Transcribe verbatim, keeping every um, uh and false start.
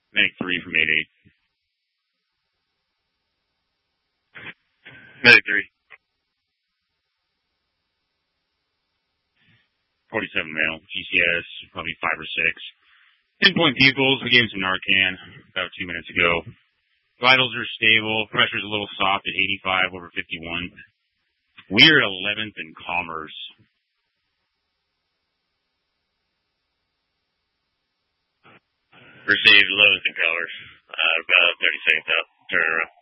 Medic three from eight eight. Medic three. forty-seven male. G C S, probably five or six. Pinpoint pupils, we gave him some Narcan about two minutes ago. Vitals are stable. Pressure's a little soft at eighty-five over fifty-one. We're at eleventh in Commerce. Received eleventh in Commerce. Uh, about thirty seconds out. Turn around.